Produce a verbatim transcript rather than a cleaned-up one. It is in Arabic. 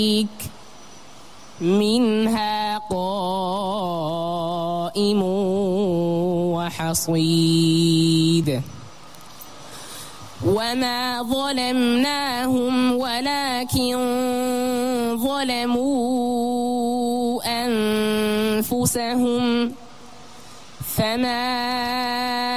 منها قائم وحصيد وما ظلمناهم ولكن ظلموا أنفسهم فما